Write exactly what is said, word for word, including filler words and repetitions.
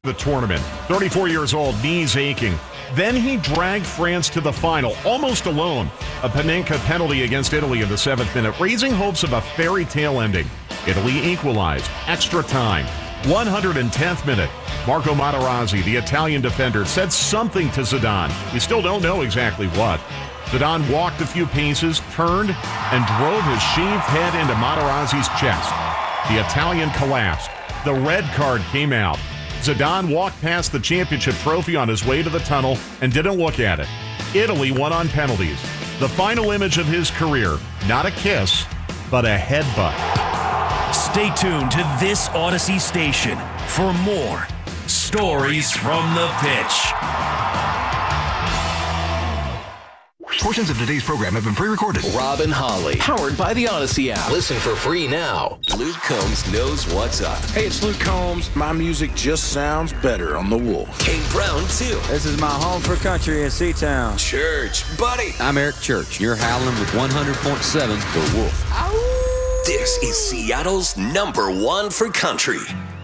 the tournament. thirty-four years old, knees aching. Then he dragged France to the final, almost alone. A Panenka penalty against Italy in the seventh minute, raising hopes of a fairy tale ending. Italy equalized. Extra time. one hundred tenth minute. Marco Materazzi, the Italian defender, said something to Zidane. We still don't know exactly what. Zidane walked a few paces, turned, and drove his shaved head into Materazzi's chest. The Italian collapsed. The red card came out. Zidane walked past the championship trophy on his way to the tunnel and didn't look at it. Italy won on penalties. The final image of his career, not a kiss, but a headbutt. Stay tuned to this Odyssey station for more Stories from the Pitch. Portions of today's program have been pre-recorded. Rob and Holly, powered by the Odyssey app. Listen for free now. Luke Combs knows what's up. Hey, it's Luke Combs. My music just sounds better on the Wolf. Kate Brown, too. This is my home for country in Seatown. Church, buddy. I'm Eric Church. You're howling with one hundred point seven The Wolf. Ow. This is Seattle's number one for country.